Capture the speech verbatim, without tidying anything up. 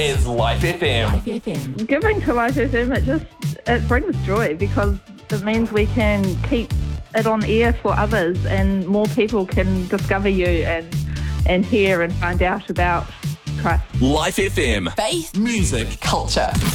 is Life F M. Life F M. Giving to Life F M, it just it brings joy because it means we can keep it on air for others and more people can discover you and and hear and find out about Christ. Life F M. Faith, Music. culture.